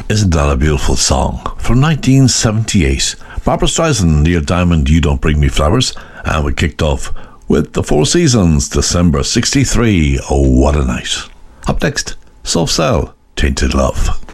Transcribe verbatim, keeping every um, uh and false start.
Isn't that a beautiful song? From nineteen seventy-eight. Barbra Streisand, Neil Diamond, You Don't Bring Me Flowers. And we kicked off with The Four Seasons, December sixty-three. Oh, what a night. Up next, Soft Cell, Tainted Love.